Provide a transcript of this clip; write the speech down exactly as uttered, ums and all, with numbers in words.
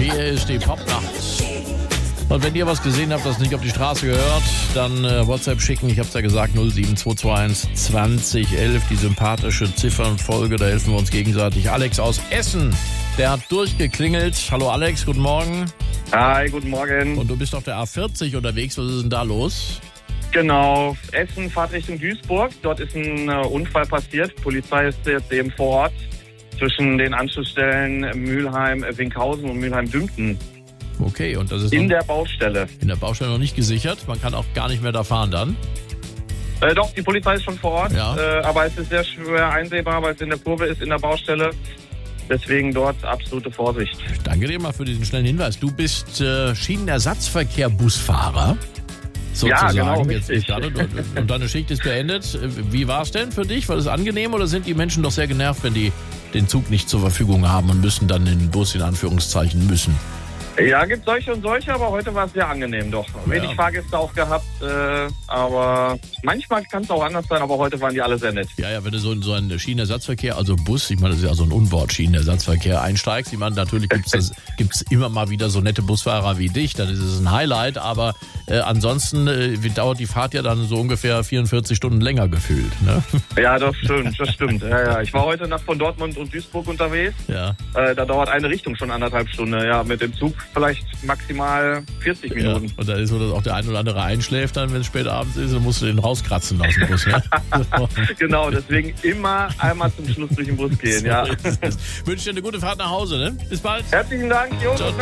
Hier ist die Popnacht. Und wenn ihr was gesehen habt, das nicht auf die Straße gehört, dann äh, WhatsApp schicken. Ich hab's ja gesagt, null sieben zwei zwei eins zwanzig elf, die sympathische Ziffernfolge, da helfen wir uns gegenseitig. Alex aus Essen, der hat durchgeklingelt. Hallo Alex, guten Morgen. Hi, guten Morgen. Und du bist auf der A vierzig unterwegs, was ist denn da los? Genau, Essen, Fahrt Richtung Duisburg. Dort ist ein äh, Unfall passiert. Polizei ist jetzt eben vor Ort zwischen den Anschlussstellen Mülheim-Winkhausen und Mülheim-Dümpten. Okay, und das ist In noch, der Baustelle. in der Baustelle noch nicht gesichert. Man kann auch gar nicht mehr da fahren dann. Äh, doch, die Polizei ist schon vor Ort, Ja. äh, aber es ist sehr schwer einsehbar, weil es in der Kurve ist, in der Baustelle. Deswegen dort absolute Vorsicht. Danke dir mal für diesen schnellen Hinweis. Du bist äh, Schienenersatzverkehr-Busfahrer. Sozusagen. Ja, genau, Jetzt richtig. gerade, und deine Schicht ist beendet. Wie war es denn für dich? War das angenehm oder sind die Menschen doch sehr genervt, wenn die den Zug nicht zur Verfügung haben und müssen dann den Bus in Anführungszeichen müssen? Ja, gibt solche und solche, aber heute war es sehr angenehm doch. Wenig Ja. Fahrgäste auch gehabt, äh, aber manchmal kann es auch anders sein, aber heute waren die alle sehr nett. Ja, ja, wenn du so in so einen Schienenersatzverkehr, also Bus, ich meine, das ist ja so ein Unwort, Schienenersatzverkehr einsteigst, ich meine, natürlich gibt's das, gibt's immer mal wieder so nette Busfahrer wie dich, dann ist es ein Highlight, aber äh, ansonsten äh, dauert die Fahrt ja dann so ungefähr vierundvierzig Stunden länger gefühlt, ne? Ja, das stimmt, das stimmt. Ja, ja. Ich war heute Nacht von Dortmund und Duisburg unterwegs. Ja. Äh, da dauert eine Richtung schon anderthalb Stunden. Ja, mit dem Zug vielleicht maximal vierzig Ja, Minuten. und da ist so, dass auch der ein oder andere einschläft dann, wenn es spät abends ist, dann musst du den rauskratzen aus dem Bus, ne? Genau, deswegen immer einmal zum Schluss durch den Bus gehen. Ja. So ist es. Wünsche dir eine gute Fahrt nach Hause, ne? Bis bald. Herzlichen Dank, Jo. Ciao.